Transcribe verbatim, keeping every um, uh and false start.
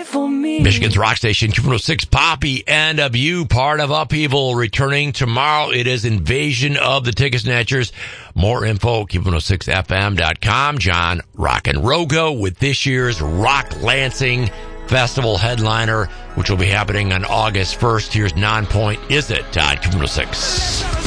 it for me. Michigan's rock station, Q one oh six Poppy and of you, part of Upheaval, returning tomorrow. It is Invasion of the Ticket Snatchers. More info, Q one oh six F M dot com. John Rock'n'Rogo with this year's Rock Lansing Festival headliner, which will be happening on August first. Here's Non-Point Is It on Q one oh six.